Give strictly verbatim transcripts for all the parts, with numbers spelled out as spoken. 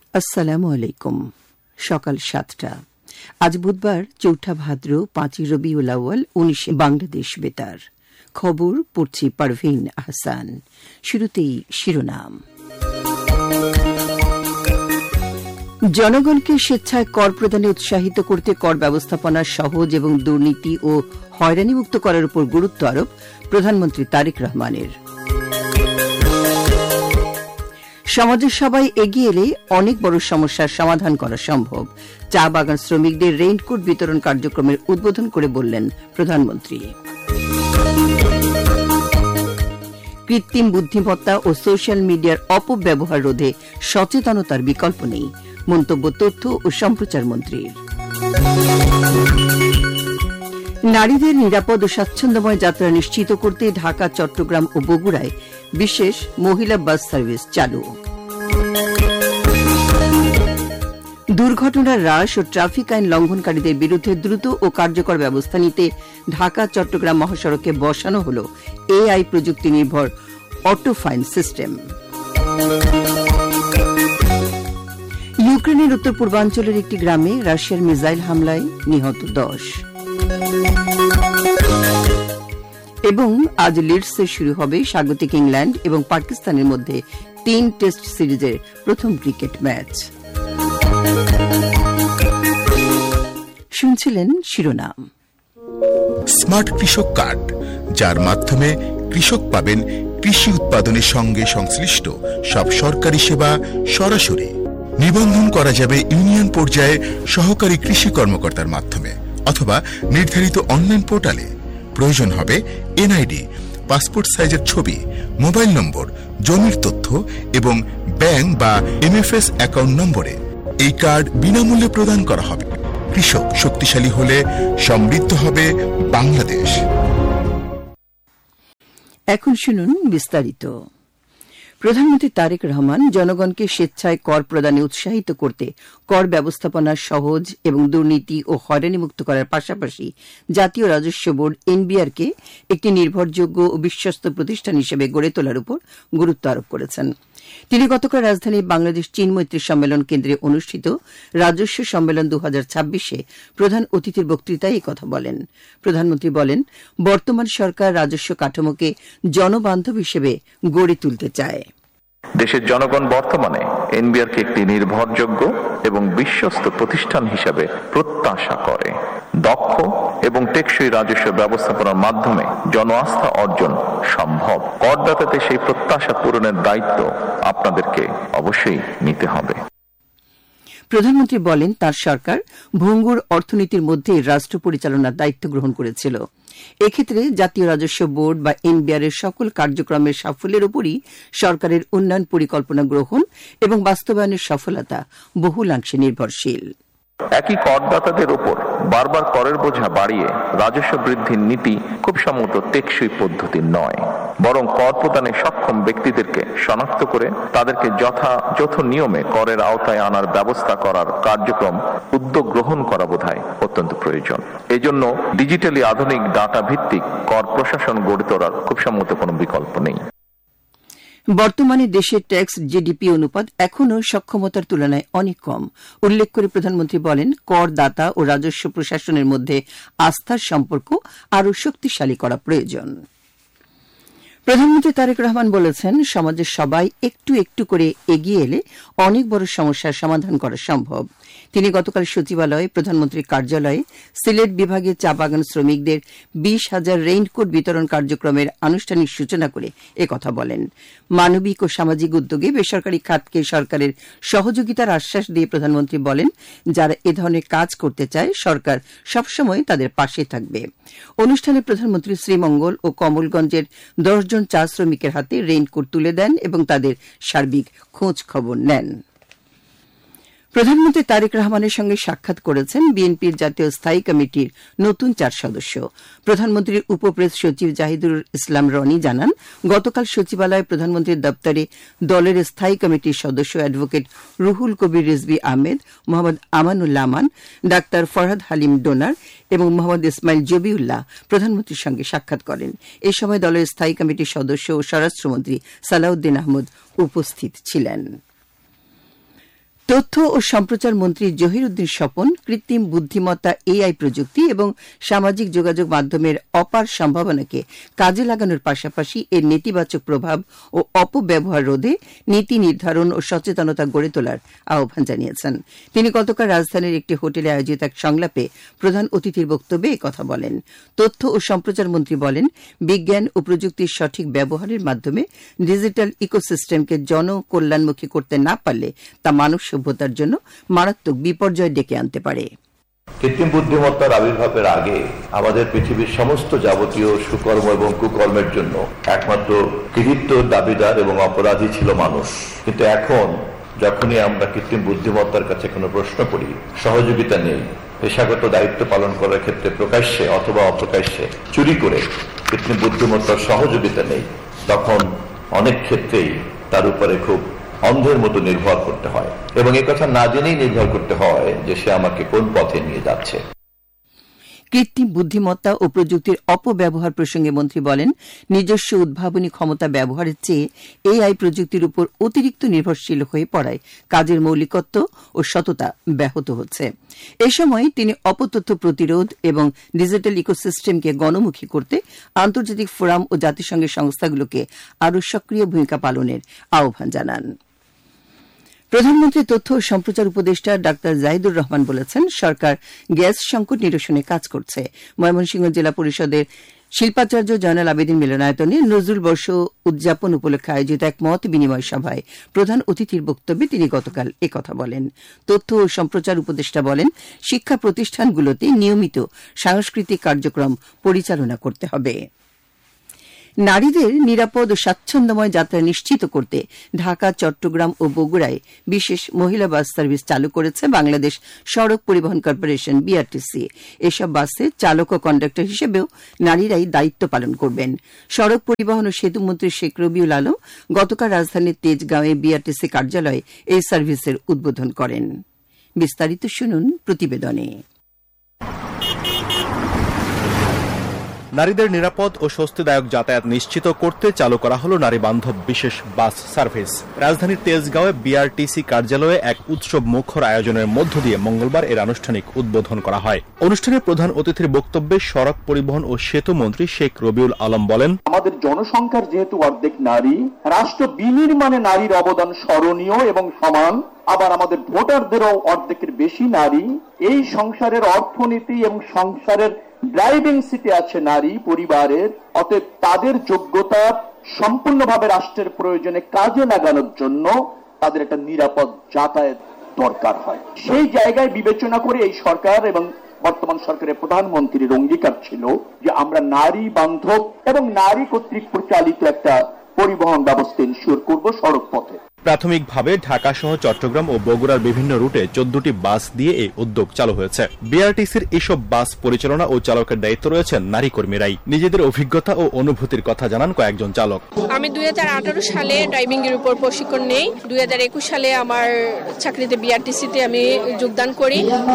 আসসালামু আলাইকুম। সকাল সাতটা। আজ বুধবার চৌঠা ভাদ্র পাঁচই রবিউল আউয়াল উনিশে বাংলাদেশ বেতার। খবর পড়ছি পারভিন আহসান। শুরুতেই শিরোনাম। জনগণকে স্বেচ্ছায় কর প্রদানে উৎসাহিত করতে কর ব্যবস্থাপনা সহজ এবং দুর্নীতি ও হয়রানিমুক্ত করার উপর গুরুত্ব আরোপ প্রধানমন্ত্রী তারেক রহমানের। সমাজের সবাই এগিয়ে এলে অনেক বড় সমস্যার সমাধান করা সম্ভব। চা বাগান শ্রমিকদের রেইনকোট বিতরণ কার্যক্রমের উদ্বোধন করে বললেন প্রধানমন্ত্রী। কৃত্রিম বুদ্ধিমত্তা ও সোশ্যাল মিডিয়ার অপব্যবহার রোধে সচেতনতার বিকল্প নেই, মন্তব্য তথ্য ও সম্প্রচার মন্ত্রীর। নারীদের নিরাপদ ও স্বাচ্ছন্দ্যময় যাত্রা নিশ্চিত করতে ঢাকা, চট্টগ্রাম ও বগুড়ায় বিশেষ মহিলা বাস সার্ভিস চালু। দুর্ঘটনার হ্রাস ও ট্রাফিক আইন লঙ্ঘনকারীদের বিরুদ্ধে দ্রুত ও কার্যকর ব্যবস্থা নিতে ঢাকা চট্টগ্রাম মহাসড়কে বসানো হল এআই প্রযুক্তি নির্ভর অটো ফাইন সিস্টেম। ইউক্রেনের উত্তর পূর্বাঞ্চলের একটি গ্রামে রাশিয়ার মিসাইল হামলায় নিহত দশ। এবং আজ লিডসে শুরু হবে স্বাগতিক ইংল্যান্ড এবং পাকিস্তানের মধ্যে তিন টেস্ট সিরিজের প্রথম ক্রিকেট ম্যাচ। শুনছিলেন শিরোনাম। স্মার্ট কৃষক কার্ড, যার মাধ্যমে কৃষক পাবেন কৃষি উৎপাদনের সঙ্গে সংশ্লিষ্ট সব সরকারি সেবা সরাসরি। নিবন্ধন করা যাবে ইউনিয়ন পর্যায়ে সহকারী কৃষি কর্মকর্তার মাধ্যমে অথবা নির্ধারিত অনলাইন পোর্টালে। প্রয়োজন হবে এনআইডি, পাসপোর্ট সাইজের ছবি, মোবাইল নম্বর, জমির তথ্য এবং ব্যাংক বা এমএফএস অ্যাকাউন্ট নম্বরে। এই কার্ড বিনামূল্যে প্রদান করা হবে। কৃষক শক্তিশালী হলে সমৃদ্ধ হবে বাংলাদেশ। এখন শুনুন বিস্তারিত। প্রধানমন্ত্রী তারেক রহমান জনগণকে স্বেচ্ছায় কর প্রদানে উৎসাহিত করতে কর ব্যবস্থাপনা সহজ এবং দুর্নীতি ও হয়রানিমুক্ত করার পাশাপাশি জাতীয় রাজস্ব বোর্ড এনবিআরকে একটি নির্ভরযোগ্য ও বিশ্বস্ত প্রতিষ্ঠান হিসেবে গড়ে তোলার উপর গুরুত্ব আরোপ করেছেন। তিনি গতকাল রাজধানীর বাংলাদেশ চীন মৈত্রী সম্মেলন কেন্দ্রে অনুষ্ঠিত রাজস্ব সম্মেলন দু হাজার ছাব্বিশে প্রধান অতিথির বক্তৃতায় এই কথা বলেন। প্রধানমন্ত্রী বলেন, বর্তমান সরকার রাজস্ব কাঠামোকে জনবান্ধব হিসেবে গড়ে তুলতে চায়। দেশের জনগণ বর্তমানে এনবিআরকে একটি নির্ভরযোগ্য এবং বিশ্বস্ত প্রতিষ্ঠান হিসাবে প্রত্যাশা করে। দক্ষ এবং টেকসই রাজস্ব ব্যবস্থাপনার মাধ্যমে জন আস্থা অর্জন সম্ভব। করদাতাদের সেই প্রত্যাশা পূরণের দায়িত্ব আপনাদেরকে অবশ্যই নিতে হবে। প্রধানমন্ত্রী বলেন, তার সরকার ভঙ্গুর অর্থনীতির মধ্যে রাষ্ট্র পরিচালনার দায়িত্ব গ্রহণ করেছিল। এক্ষেত্রে জাতীয় রাজস্ব বোর্ড বা এনবিআর এর সকল কার্যক্রমের সাফল্যের উপরই সরকারের উন্নয়ন পরিকল্পনা গ্রহণ এবং বাস্তবায়নের সফলতা বহুলাংশে নির্ভরশীল। একই করদাতাদের উপর বারবার করের বোঝা বাড়িয়ে রাজস্ব বৃদ্ধির নীতি খুব সম্ভবত টেকসই পদ্ধতি নয়, বরং কর প্রদানে সক্ষম ব্যক্তিদেরকে শনাক্ত করে তাদেরকে যথাযথ নিয়মে করের আওতায় আনার ব্যবস্থা করার কার্যক্রম উদ্যোগ গ্রহণ করা বোধহয় অত্যন্ত প্রয়োজন। এজন্য ডিজিটালি আধুনিক ডাটা ভিত্তিক কর প্রশাসন গড়ে তোলার খুব সম্ভবত কোনো বিকল্প নেই। বর্তমানে দেশের ট্যাক্স জিডিপি অনুপাত এখনও সক্ষমতার তুলনায় অনেক কম। উল্লেখ করে প্রধানমন্ত্রী বলেন, করদাতা ও রাজস্ব প্রশাসনের মধ্যে আস্থার সম্পর্ক আরও শক্তিশালী করা প্রয়োজন। প্রধানমন্ত্রী তারেক রহমান বলেছেন, সমাজের সবাই একটু একটু করে এগিয়ে এলে অনেক বড় সমস্যার সমাধান করা সম্ভব। তিনি গতকাল সচিবালয়ে প্রধানমন্ত্রীর কার্যালয়ে সিলেট বিভাগের চা বাগান শ্রমিকদের বিশ হাজার রেইনকোট বিতরণ কার্যক্রমের আনুষ্ঠানিক সূচনা করে একথা বলেন। মানবিক ও সামাজিক উদ্যোগে বেসরকারি খাতকে সরকারের সহযোগিতার আশ্বাস দিয়ে প্রধানমন্ত্রী বলেন, যারা এ ধরনের কাজ করতে চায় সরকার সবসময় তাদের পাশে থাকবে। অনুষ্ঠানে প্রধানমন্ত্রী শ্রীমঙ্গল ও কমলগঞ্জের দশ জন চা শ্রমিকের হাতে রেইনকোট তুলে দেন এবং তাদের সার্বিক খোঁজ খবর নেন। প্রধানমন্ত্রী তারেক রহমানের সঙ্গে সাক্ষাৎ করেছেন বিএনপির জাতীয় স্থায়ী কমিটির নতুন চার সদস্য। প্রধানমন্ত্রীর উপপ্রেস সচিব জাহিদুল ইসলাম রনি জানান, গতকাল সচিবালয়ে প্রধানমন্ত্রীর দপ্তরে দলের স্থায়ী কমিটির সদস্য অ্যাডভোকেট রুহুল কবির রিজভী আহমেদ, মোহাম্মদ আমানুল্লাহ আমান, ডাক্তার ফরহাদ হালিম ডোনার এবং মোহাম্মদ ইসমাইল জবিউল্লাহ প্রধানমন্ত্রীর সঙ্গে সাক্ষাৎ করেন। এ সময় দলের স্থায়ী কমিটির সদস্য ও স্বরাষ্ট্রমন্ত্রী সালাউদ্দিন আহমদ উপস্থিত ছিলেন। তথ্য ও সম্প্রচার মন্ত্রী জহিরুদ্দিন স্বপন কৃত্রিম বুদ্ধিমত্তা এআই প্রযুক্তি এবং সামাজিক যোগাযোগ মাধ্যমের অপার সম্ভাবনাকে কাজে লাগানোর পাশাপাশি এর নেতিবাচক প্রভাব ও অপব্যবহার রোধে নীতি নির্ধারণ ও সচেতনতা গড়ে তোলার আহ্বান জানিয়েছেন। তিনি গতকাল রাজধানীর একটি হোটেলে আয়োজিত এক সংলাপে প্রধান অতিথির বক্তব্যে একথা বলেন। তথ্য ও সম্প্রচার মন্ত্রী বলেন, বিজ্ঞান ও প্রযুক্তির সঠিক ব্যবহারের মাধ্যমে ডিজিটাল ইকোসিস্টেমকে জনকল্যাণমুখী করতে না পারলে তা মানব সভ্যতার জন্য মারাত্মক বিপর্যয় ডেকে আনতে পারে। কৃত্রিম বুদ্ধিমত্তার আবির্ভাবের আগে আমাদের পৃথিবীর সমস্ত যাবতীয় সুকর্ম এবং কুকর্মের জন্য একমাত্র কৃতিত্ব দাবিদার এবং অপরাধী ছিল মানুষ। কিন্তু এখন যখনই আমরা কৃত্রিম বুদ্ধিমত্তার কাছে কোনো প্রশ্ন করি, সহযোগিতা নেই, পেশাগত দায়িত্ব পালন করার ক্ষেত্রে প্রকাশ্যে অথবা অপ্রকাশ্যে চুরি করে কৃত্রিম বুদ্ধিমত্তার সহযোগিতা নেই, তখন অনেক ক্ষেত্রেই তার উপরে খুব অন্ধের মতো নির্ভর করতে হয় এবং এই কথা না জেনেই নির্ভর করতে হয় যে সে আমাকে কোন পথে নিয়ে যাচ্ছে। কৃত্রিম বুদ্ধিমত্তা ও প্রযুক্তির অপব্যবহার প্রসঙ্গে মন্ত্রী বলেন, নিজস্ব উদ্ভাবনী ক্ষমতা ব্যবহারের চেয়ে এআই প্রযুক্তির উপর অতিরিক্ত নির্ভরশীল হয়ে পড়ায় কাজের মৌলিকত্ব ও সততা ব্যাহত হচ্ছে। এ সময় তিনি অপতথ্য প্রতিরোধ এবং ডিজিটাল ইকোসিস্টেমকে গণমুখী করতে আন্তর্জাতিক ফোরাম ও জাতিসংঘের সংস্থাগুলোকে আরও সক্রিয় ভূমিকা পালনের আহ্বান জানান। প্রধানমন্ত্রী তথ্য ও সম্প্রচার উপদেষ্টা ডাক্তার জাহিদুর রহমান বলেছেন, সরকার গ্যাস সংকট নিরসনে কাজ করছে। ময়মনসিংহ জেলা পরিষদের শিল্পাচার্য জয়নাল আবেদীন মিলনায়তনে নজরুল বর্ষ উদযাপন উপলক্ষে আয়োজিত এক মত বিনিময় সভায় প্রধান অতিথির বক্তব্যে তিনি গতকাল একথা বলেন। তথ্য ও সম্প্রচার উপদেষ্টা বলেন, শিক্ষা প্রতিষ্ঠানগুলোতে নিয়মিত সাংস্কৃতিক কার্যক্রম পরিচালনা করতে হবে। নারীদের নিরাপদ ও স্বাচ্ছন্দ্যময় যাত্রা নিশ্চিত করতে ঢাকা, চট্টগ্রাম ও বগুড়ায় বিশেষ মহিলা বাস সার্ভিস চালু করেছে বাংলাদেশ সড়ক পরিবহন কর্পোরেশন বিআরটিসি। এসব বাসে চালক ও কন্ডাক্টর হিসেবেও নারীরাই দায়িত্ব পালন করবেন। সড়ক পরিবহন ও সেতুমন্ত্রী শেখ রবিউল আলম গতকাল রাজধানীর তেজগাঁওয়ে বিআরটিসি কার্যালয়ে এই সার্ভিসের উদ্বোধন করেন। বিস্তারিত শুনুন প্রতিবেদনে। নারীদের নিরাপদ ও স্বস্তিদায়ক যাতায়াত নিশ্চিত করতে চালু করা হল নারী বান্ধব বিশেষ বাস সার্ভিস। রাজধানীর তেজগাঁওয়ে বিআরটিসি কার্যালয়ে এক উৎসব মুখর আয়োজনের মধ্য দিয়ে মঙ্গলবার এর আনুষ্ঠানিক উদ্বোধন করা হয়। অনুষ্ঠানে প্রধান অতিথির বক্তব্যে সড়ক পরিবহন ও সেতু মন্ত্রী শেখ রবিউল আলম বলেন, আমাদের জনসংখ্যার যেহেতু অর্ধেক নারী, রাষ্ট্র বিনির্মাণে নারীর অবদান স্মরণীয় এবং সমান। আবার আমাদের ভোটারদেরও অর্ধেকের বেশি নারী। এই সংসারের অর্থনীতি এবং সংসারের ড্রাইভিং সিটে আছে নারী পরিবারের। অতএব তাদের যোগ্যতা সম্পূর্ণভাবে রাষ্ট্রের প্রয়োজনে কাজে লাগানোর জন্য তাদের একটা নিরাপদ যাতায়াত দরকার হয়। সেই জায়গায় বিবেচনা করে এই সরকার এবং বর্তমান সরকারের প্রধানমন্ত্রীর অঙ্গীকার ছিল যে আমরা নারী বান্ধব এবং নারী কর্তৃক পরিচালিত একটা পরিবহন ব্যবস্থা ইনশিওর করব সড়ক পথে। প্রাথমিকভাবে ঢাকা সহ চট্টগ্রাম ও বগুড়ার বিভিন্ন রুটে চোদ্দটি বাস দিয়ে এই উদ্যোগ চালু হয়েছে। বিআরটিসির এসব বাস পরিচালনা ও চালকের দায়িত্ব রয়েছেন নারী কর্মীরাই। নিজেদের অভিজ্ঞতা ও অনুভূতির কথা জানান কয়েকজন চালক। আমি দুই হাজার আঠারো সালে ড্রাইভিং এর উপর প্রশিক্ষণ নেই। দুই হাজার একুশ সালে আমার চাকরিতে বিআরটিসিতে আমি যোগদান করি।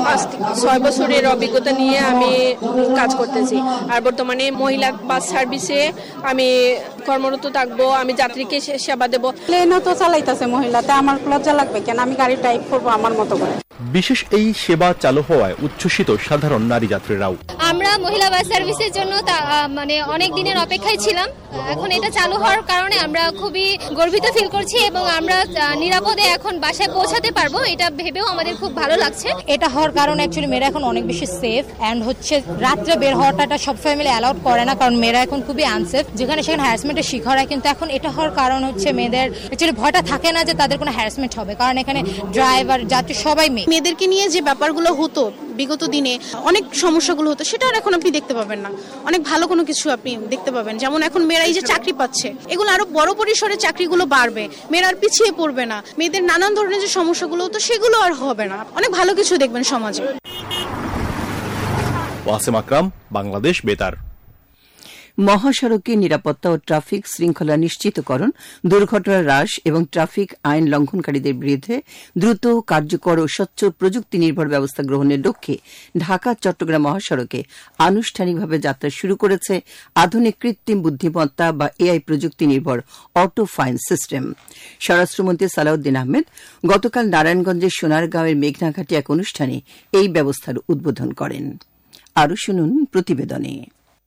ছয় বছরের অভিজ্ঞতা নিয়ে আমি কাজ করতেছি। আর বর্তমানে মহিলা বাস সার্ভিসে আমি কর্মরত থাকবো। আমি যাত্রীকে সেবা দেবো। প্লেনও তো চালাইতে মহিলাতে আমার লজ্জা লাগবে কেন? আমি গাড়ি ড্রাইভ করবো আমার মতো করে। বিশেষ এই সেবা চালু হওয়ায় উচ্ছ্বসিত সাধারণ নারী যাত্রীরাও। আমরা মহিলা বাস সার্ভিসের জন্য মানে অনেক দিনের অপেক্ষায় ছিলাম। এখন এটা চালু হওয়ার কারণে আমরা খুবই গর্বিত ফিল করছি এবং আমরা নিরাপদে এখন বাসায় পৌঁছাতে পারবো, এটা ভেবেও আমাদের খুব ভালো লাগছে। এটা হওয়ার কারণে অ্যাকচুয়ালি মেয়েরা এখন অনেক বেশি সেফ এন্ড হচ্ছে রাত্রে বের হওয়াটা এটা সব ফ্যামিলি অ্যালাউড করে না, কারণ মেয়েরা এখন খুবই আনসেফ। যেখানে সেখানে হ্যারাসমেন্টের শিকার হয়, কিন্তু এখন এটা হওয়ার কারণ হচ্ছে মেয়েদের অ্যাকচুয়ালি ভয়টা থাকে না যে তাদের কোনো হ্যারাসমেন্ট হবে, কারণ এখানে ড্রাইভার যাত্রী সবাই মেয়ে। মেয়েদেরকে নিয়ে যে ব্যাপারগুলো হতো বিগত দিনে, অনেক সমস্যাগুলো হতো, সেটা আর এখন আপনি দেখতে পাবেন না। অনেক ভালো কোনো কিছু আপনি দেখতে পাবেন, যেমন এখন মেয়েরা এই যে চাকরি পাচ্ছে, এগুলো আরো বড় পরিসরে চাকরিগুলো বাড়বে, মেয়েরা আর পিছিয়ে পড়বে না। মেয়েদের নানান ধরনের যে সমস্যাগুলো হতো সেগুলো আর হবে না। অনেক ভালো কিছু দেখবেন সমাজে। ওয়াসিম আকরাম, বাংলাদেশ বেতার। মহাসড়কে নিরাপত্তা ও ট্রাফিক শৃঙ্খলা নিশ্চিতকরণ, দুর্ঘটনা হ্রাস এবং ট্রাফিক আইন লঙ্ঘনকারীদের বিরুদ্ধে দ্রুত, কার্যকর ও স্বচ্ছ প্রযুক্তি নির্ভর ব্যবস্থা গ্রহণের লক্ষ্যে ঢাকা চট্টগ্রাম মহাসড়কে আনুষ্ঠানিকভাবে যাত্রা শুরু করেছে আধুনিক কৃত্রিম বুদ্ধিমত্তা বা এআই প্রযুক্তি নির্ভর অটো ফাইন সিস্টেম। স্বরাষ্ট্রমন্ত্রী সালাউদ্দিন আহমেদ গতকাল নারায়ণগঞ্জের সোনারগাঁওয়ের মেঘনাঘাটে এক অনুষ্ঠানে এই ব্যবস্থার উদ্বোধন করেন। আরও শুনুন প্রতিবেদনে।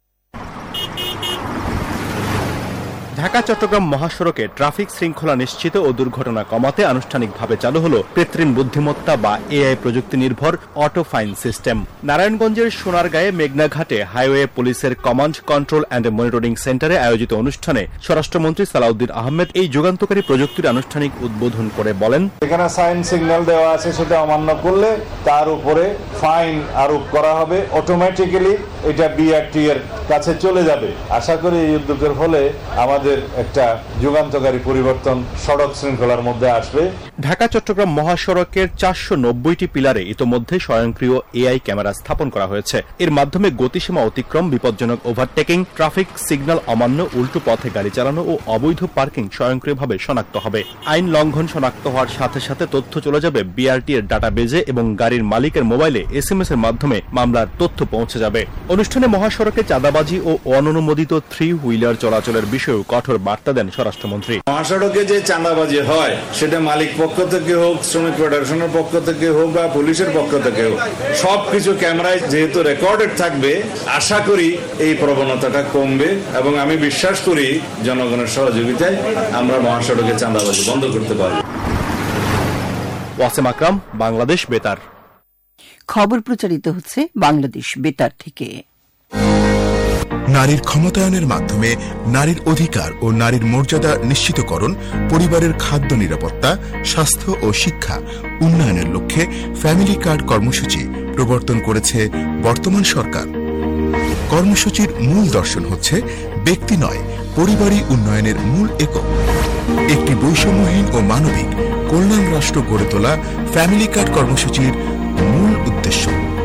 ঢাকা চট্টগ্রাম মহাসড়কে ট্রাফিক শৃঙ্খলা নিশ্চিত ও দুর্ঘটনা কমাতে আনুষ্ঠানিকভাবে চালু হল কৃত্রিম বুদ্ধিমত্তা বা এআই প্রযুক্তি নির্ভর অটো ফাইন সিস্টেম। নারায়ণগঞ্জের সোনারগাঁয়ে মেঘনাঘাটে হাইওয়ে পুলিশের কমান্ড, কন্ট্রোল অ্যান্ড মনিটরিং সেন্টারে আয়োজিত অনুষ্ঠানে স্বরাষ্ট্রমন্ত্রী সালাউদ্দিন আহমেদ এই যুগান্তকারী প্রযুক্তির আনুষ্ঠানিক উদ্বোধন করে বলেন, এখানে সাইন সিগন্যাল দেওয়া আছে, সেটা অমান্য করলে তার উপরে ফাইন আরোপ করা হবে। অটোমেটিক্যালি এটা বিআরটি এর কাছে চলে যাবে। আশা করি এই উদ্যোগের ফলে আমাদের একটা যুগান্তকারী পরিবর্তন সড়ক শৃঙ্খলার মধ্যে আসবে। ঢাকা চট্টগ্রাম মহাসড়কের চারশো নব্বইটি পিলারে ইতোমধ্যে স্বয়ংক্রিয় এআই ক্যামেরা স্থাপন করা হয়েছে। এর মাধ্যমে গতিসীমা অতিক্রম, বিপজ্জনক ওভারটেকিং, ট্রাফিক সিগন্যাল অমান্য, উল্টো পথে গাড়ি চালানো ও অবৈধ পার্কিং স্বয়ংক্রিয়ভাবে শনাক্ত হবে। আইন লঙ্ঘন শনাক্ত হওয়ার সাথে সাথে তথ্য চলে যাবে বিআরটি এর ডাটাবেজে এবং গাড়ির মালিকের মোবাইলে এসএমএস এর মাধ্যমে মামলার তথ্য পৌঁছে যাবে। অনুষ্ঠানে মহাসড়কে চাঁদাবাজি ও অননুমোদিত থ্রি হুইলার চলাচলের বিষয়েও কঠোর বার্তা দেন স্বরাষ্ট্রমন্ত্রী। মহাসড়কে যে চাঁদাবাজি হয় সেটা মালিক পক্ষ থেকে হোক, শ্রমিক ফেডারেশনের পক্ষ থেকে হোক বা পুলিশের পক্ষ থেকে হোক, সবকিছু ক্যামেরায় যেহেতু রেকর্ডেড থাকবে, আশা করি এই প্রবণতাটা কমবে এবং আমি বিশ্বাস করি জনগণের সহযোগিতায় আমরা মহাসড়কে চাঁদাবাজি বন্ধ করতে পারব। ওয়াসিম আকরাম, বাংলাদেশ বেতার। খবর প্রচারিত হচ্ছে বাংলাদেশ বেতার থেকে। নারীর ক্ষমতায়নের মাধ্যমে নারীর অধিকার ও নারীর মর্যাদা নিশ্চিতকরণ, পরিবারের খাদ্য নিরাপত্তা, স্বাস্থ্য ও শিক্ষা উন্নয়নের লক্ষ্যে ফ্যামিলি কার্ড কর্মসূচি প্রবর্তন করেছে বর্তমান সরকার। কর্মসূচির মূল দর্শন হচ্ছে ব্যক্তি নয়, পরিবারই উন্নয়নের মূল একক। একটি বৈষম্যহীন ও মানবিক কল্যাণ রাষ্ট্র গড়ে তোলা ফ্যামিলি কার্ড কর্মসূচির মূল উদ্দেশ্য।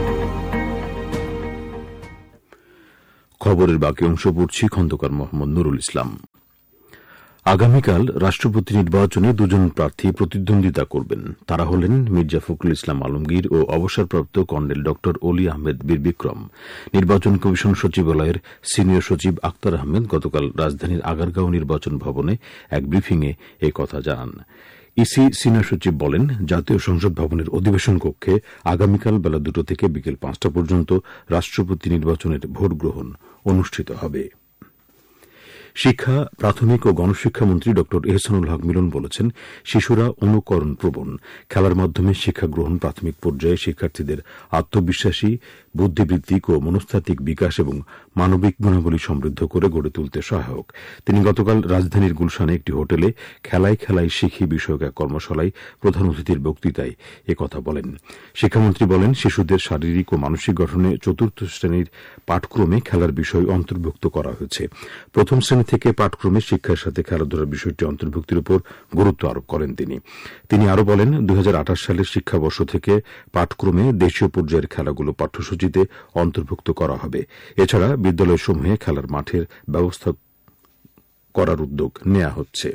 খবরের বাকি অংশ পড়ছি খন্দকার মোহাম্মদ নুরুল ইসলাম। আগামীকাল রাষ্ট্রপতি নির্বাচনে দুজন প্রার্থী প্রতিদ্বন্দ্বিতা করবেন। তারা হলেন মির্জা ফখরুল ইসলাম আলমগীর ও অবসরপ্রাপ্ত কর্নেল ড অলি আহমেদ বীর বিক্রম। নির্বাচন কমিশন সচিবালয়ের সিনিয়র সচিব আক্তার আহমেদ গতকাল রাজধানীর আগারগাঁও নির্বাচন ভবনে এক ব্রিফিংয়ে এ কথা জানান। ইসি সিনিয়র সচিব বলেন, জাতীয় সংসদ ভবনের অধিবেশন কক্ষে আগামীকাল বেলা দুটো থেকে বিকেল পাঁচটা পর্যন্ত রাষ্ট্রপতি নির্বাচনের ভোট গ্রহণ অনুষ্ঠিত হবে। শিক্ষা, প্রাথমিক ও গণশিক্ষামন্ত্রী ড এহসানুল হক মিলন বলেছেন, শিশুরা অনুকরণ প্রবণ। খেলার মাধ্যমে শিক্ষা গ্রহণ প্রাথমিক পর্যায়ে শিক্ষার্থীদের আত্মবিশ্বাসী, বুদ্ধিবৃত্তিক ও মনস্তাত্ত্বিক বিকাশ এবং মানবিক গুণাবলী সমৃদ্ধ করে গড়ে তুলতে সহায়ক। তিনি গতকাল রাজধানীর গুলশানে একটি হোটেলে খেলায় খেলায় শিখি বিষয়ক এক কর্মশালায় প্রধান অতিথির বক্তৃতায় একথা বলেন। শিক্ষামন্ত্রী বলেন, শিশুদের শারীরিক ও মানসিক গঠনে চতুর্থ শ্রেণীর পাঠক্রমে খেলার বিষয় অন্তর্ভুক্ত করা হয়েছে। প্রথম শ্রেণী থেকে পাঠক্রমে শিক্ষার সাথে খেলাধুলার বিষয়টি অন্তর্ভুক্তির উপর গুরুত্ব আরোপ করেন তিনি। তিনি আরও বলেন, দুই হাজার আঠাশ সালের শিক্ষাবর্ষ থেকে পাঠক্রমে দেশীয় পর্যায়ের খেলাগুলো পাঠ্যসূচিতে অন্তর্ভুক্ত করা হবে। এছাড়া বিদ্যালয়সমূহে খেলার মাঠের ব্যবস্থা করার উদ্যোগ নেওয়া হচ্ছে।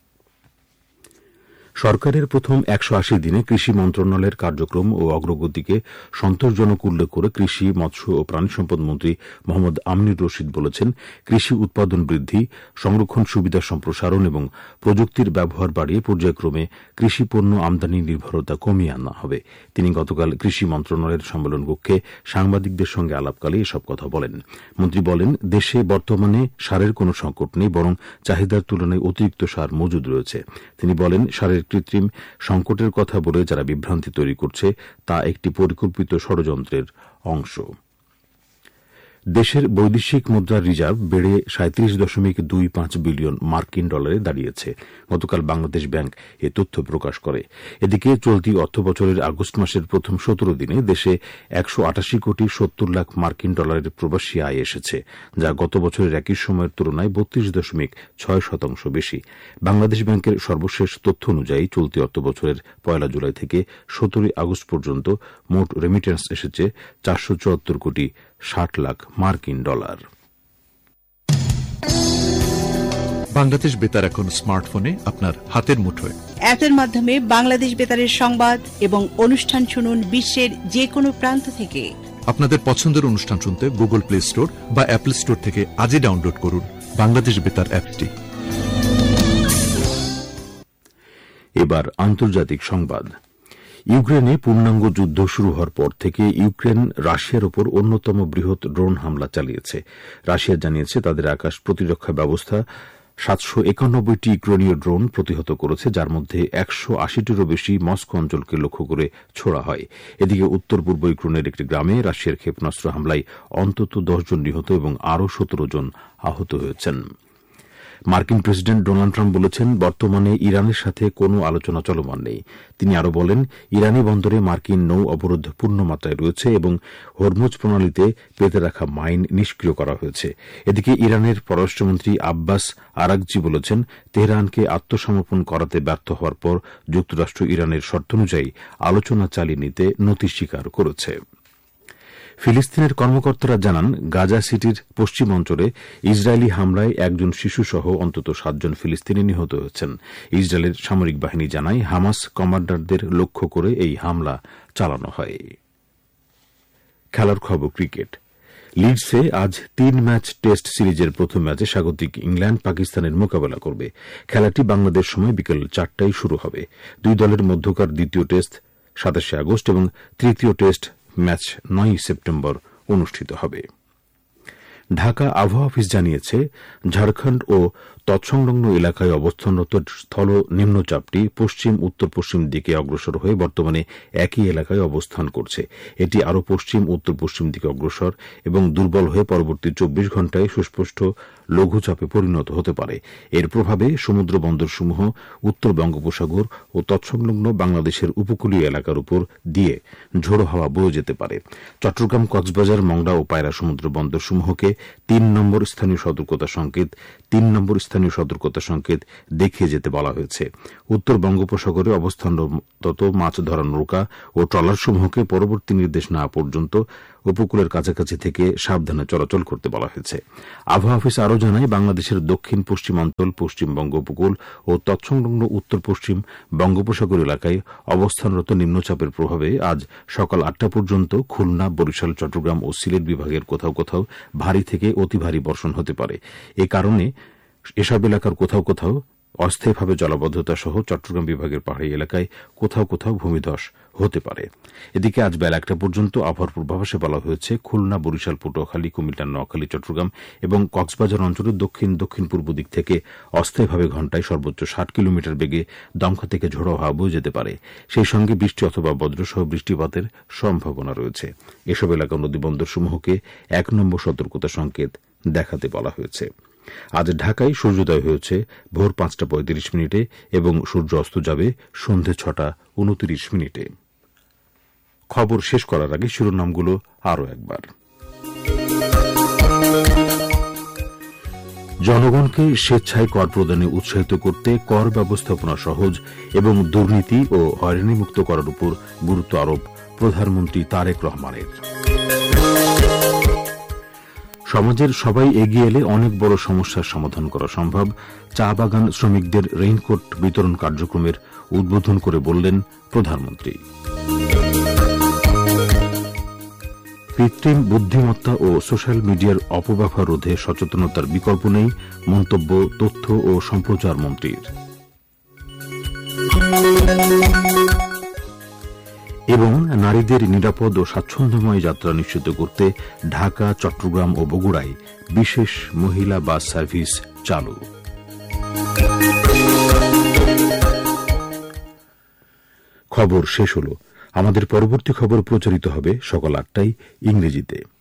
সরকারের প্রথম একশো আশি দিনে কৃষি মন্ত্রণালয়ের কার্যক্রম ও অগ্রগতিকে সন্তোষজনক উল্লেখ করে কৃষি, মৎস্য ও প্রাণিসম্পদ মন্ত্রী মোহাম্মদ আমিনুর রশিদ বলেছেন, কৃষি উৎপাদন বৃদ্ধি, সংরক্ষণ সুবিধা সম্প্রসারণ এবং প্রযুক্তির ব্যবহার বাড়িয়ে পর্যায়ক্রমে কৃষি পণ্য আমদানি নির্ভরতা কমিয়ে আনা হবে। তিনি গতকাল কৃষি মন্ত্রণালয়ের সম্মেলন কক্ষে সাংবাদিকদের সঙ্গে আলাপকালে এসব কথা বলেন। মন্ত্রী বলেন, দেশে বর্তমানে সারের কোনো সংকট নেই, বরং চাহিদার তুলনায় অতিরিক্ত সার মজুদ রয়েছে। তিনি বলেন, সারের কৃত্রিম সংকটের কথা বলে যারা বিভ্রান্তি তৈরি করছে তা একটি পরিকল্পিত ষড়যন্ত্রের অংশ। দেশের বৈদেশিক মুদ্রার রিজার্ভ বেড়ে সাঁত্রিশ দশমিক দুই পাঁচ বিলিয়ন মার্কিন ডলারে দাঁড়িয়েছে। গতকাল বাংলাদেশ ব্যাংক এ তথ্য প্রকাশ করে। এদিকে চলতি অর্থবছরের আগস্ট মাসের প্রথম সতেরো দিনে দেশে একশো আটাশি কোটি সত্তর লাখ মার্কিন ডলারের প্রবাসী আয় এসেছে, যা গত বছরের একই সময়ের তুলনায় বত্রিশ দশমিক ছয় শতাংশ বেশি। বাংলাদেশ ব্যাংকের সর্বশেষ তথ্য অনুযায়ী চলতি অর্থবছরের পয়লা জুলাই থেকে সতেরোই আগস্ট পর্যন্ত মোট রেমিটেন্স এসেছে চারশো চুয়াত্তর কোটি ষাট লাখ মার্কিন ডলার। বাংলাদেশ বেতার এখন স্মার্টফোনে আপনার হাতের মুঠোয়। অ্যাপের মাধ্যমে বাংলাদেশ বেতারের সংবাদ এবং অনুষ্ঠান শুনুন বিশ্বের যে কোনো প্রান্ত থেকে। আপনাদের পছন্দের অনুষ্ঠান শুনতে গুগল প্লে স্টোর বা অ্যাপল স্টোর থেকে আজই ডাউনলোড করুন বাংলাদেশ বেতার অ্যাপটি। এবার আন্তর্জাতিক সংবাদ। ইউক্রেনে পূর্ণাঙ্গ যুদ্ধ শুরু হওয়ার পর থেকে ইউক্রেন রাশিয়ার ওপর অন্যতম বৃহৎ ড্রোন হামলা চালিয়েছে। রাশিয়া জানিয়েছে তাদের আকাশ প্রতিরক্ষা ব্যবস্থা সাতশো একানব্বইটি ইউক্রেনীয় ড্রোন প্রতিহত করেছে, যার মধ্যে একশো আশিটিরও বেশি মস্কো অঞ্চলকে লক্ষ্য করে ছোড়া হয়। এদিকে উত্তর পূর্ব ইউক্রেনের একটি গ্রামে রাশিয়ার ক্ষেপণাস্ত্র হামলায় অন্তত দশ জন নিহত এবং আরও সতেরো জন আহত হয়েছেন। মার্কিন প্রেসিডেন্ট ডোনাল্ড ট্রাম্প বলেছেন বর্তমানে ইরানের সাথে কোনো আলোচনা চলমান নেই। তিনি আরও বলেন ইরানি বন্দরে মার্কিন নৌ অবরোধ পূর্ণমাত্রায় রয়েছে এবং হরমুজ প্রণালীতে পেতে রাখা মাইন নিষ্ক্রিয় করা হয়েছে। এদিকে ইরানের পররাষ্ট্রমন্ত্রী আব্বাস আরাকচি বলেছেন তেহরানকে আত্মসমর্পণ করাতে ব্যর্থ হওয়ার পর যুক্তরাষ্ট্র ইরানের শর্তানুযায়ী আলোচনা চালিয়ে নিতে নতি স্বীকার করেছে। ফিলিস্তিনের কর্মকর্তারা জানান গাজা সিটির পশ্চিম অঞ্চলে ইসরায়েলি হামলায় একজন শিশুসহ অন্তত সাতজন ফিলিস্তিনি নিহত হয়েছেন। ইসরায়েলের সামরিক বাহিনী জানায় হামাস কমান্ডারদের লক্ষ্য করে এই হামলা চালানো হয়। খেলার খবর ক্রিকেট। লিডসে আজ তিন ম্যাচ টেস্ট সিরিজের প্রথম ম্যাচে স্বাগতিক ইংল্যান্ড পাকিস্তানের মোকাবেলা করবে। খেলাটি বাংলাদেশ সময় বিকেল চারটায় শুরু হবে। দুই দলের মধ্যকার দ্বিতীয় টেস্ট সাতাশে আগস্ট এবং তৃতীয় টেস্ট ম্যাচ নয় সেপ্টেম্বর অনুষ্ঠিত হবে। ঢাকা আবহাওয়া অফিস জানিয়েছে ঝাড়খণ্ড ও তৎসংলগ্ন এলাকায় অবস্থানরত স্থল নিম্নচাপটি পশ্চিম উত্তর পশ্চিম দিকে অগ্রসর হয়ে বর্তমানে একই এলাকায় অবস্থান করছে। এটি আরও পশ্চিম উত্তর পশ্চিম দিকে অগ্রসর এবং দুর্বল হয়ে পরবর্তী চব্বিশ ঘণ্টায় সুস্পষ্ট লঘুচাপে পরিণত হতে পারে। এর প্রভাবে সমুদ্র বন্দরসমূহ উত্তর বঙ্গোপসাগর ও তৎসংলগ্ন বাংলাদেশের উপকূলীয় এলাকার উপর দিয়ে ঝোড়ো হাওয়া বয়ে যেতে পারে। চট্টগ্রাম, কক্সবাজার, মংলা ও পায়রা সমুদ্র বন্দরসমূহকে তিন নম্বর স্থানীয় সতর্কতা সংকেত তিন নম্বর স্থানীয় সতর্কতা সংকেত দেখিয়ে যেতে বলা হয়েছে। উত্তর বঙ্গোপসাগরে অবস্থানরত মাছ ধরা নৌকা ও ট্রলারসমূহকে পরবর্তী নির্দেশ না পর্যন্ত উপকূলের কাছাকাছি থেকে সাবধানে চলাচল করতে বলা হয়েছে। আবহাওয়া অফিস আরও জানায় বাংলাদেশের দক্ষিণ পশ্চিমাঞ্চল, পশ্চিমবঙ্গ উপকূল ও তৎসংলগ্ন উত্তর পশ্চিম বঙ্গোপসাগর এলাকায় অবস্থানরত নিম্নচাপের প্রভাবে আজ সকাল আটটা পর্যন্ত খুলনা, বরিশাল, চট্টগ্রাম ও সিলেট বিভাগের কোথাও কোথাও ভারী থেকে অতি ভারী বর্ষণ হতে পারে। এ কারণে এসব এলাকার কোথাও কোথাও অস্থায়ীভাবে জলাবদ্ধতা সহ চট্টগ্রাম বিভাগের পাহাড়ি এলাকায় কোথাও কোথাও ভূমিধস হতে পারে। এদিকে আজ বেলা একটা পর্যন্ত আবহাওয়ার পূর্বাভাসে বলা হয়েছে খুলনা, বরিশাল, পটুয়াখালী, কুমিল্লা, নোয়াখালী, চট্টগ্রাম এবং কক্সবাজার অঞ্চলের দক্ষিণ দক্ষিণ পূর্ব দিক থেকে অস্থায়ীভাবে ঘণ্টায় সর্বোচ্চ ষাট কিলোমিটার বেগে দমকা থেকে ঝোড়ো হাওয়া বয়ে যেতে পারে। সেই সঙ্গে বৃষ্টি অথবা বজ্রসহ বৃষ্টিপাতের সম্ভাবনা রয়েছে। এসব এলাকার নদীবন্দরসমূহকে এক নম্বর সতর্কতা সংকেত দেখাতে বলা হয়েছে। আজ ঢাকায় সূর্যোদয় হয়েছে ভোর পাঁচটা পঁয়ত্রিশ মিনিটে এবং সূর্য অস্ত যাবে সন্ধে ছটা উনত্রিশ মিনিটে। খবর শেষ করার আগে শিরোনামগুলো আরও একবার। জনগণকে স্বেচ্ছায় কর প্রদানে উৎসাহিত করতে কর ব্যবস্থাপনা সহজ এবং দুর্নীতি ও হয়রানিমুক্ত করার উপর গুরুত্ব আরোপ প্রধানমন্ত্রী তারেক রহমানের। সমাজের সবাই এগিয়ে এলে অনেক বড় সমস্যার সমাধান করা সম্ভব, চা বাগান শ্রমিকদের রেইনকোট বিতরণ কার্যক্রমের উদ্বোধন করে বললেন প্রধানমন্ত্রী। কৃত্রিম বুদ্ধিমত্তা ও সোশ্যাল মিডিয়ার অপব্যবহার রোধে সচেতনতার বিকল্প নেই, মন্তব্য তথ্য ও সম্প্রচার মন্ত্রীর। এবং নারীদের নিরাপদ ও স্বাচ্ছন্দ্যময় যাত্রা নিশ্চিত করতে ঢাকা, চট্টগ্রাম ও বগুড়ায় বিশেষ মহিলা বাস সার্ভিস চালু। খবর শেষ হল। আমাদের পরবর্তী খবর প্রচারিত হবে সকাল আটটায় ইংরেজিতে।